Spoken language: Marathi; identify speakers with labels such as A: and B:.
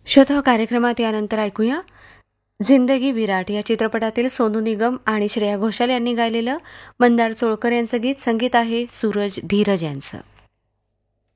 A: श्रोता कार्यक्रमात यानंतर ऐकूया जिंदगी विराट या चित्रपटातील सोनू निगम आणि श्रेया घोषाल यांनी गायलेलं मंदार चोळकर यांचं गीत. संगीत आहे सूरज धीरज यांचं.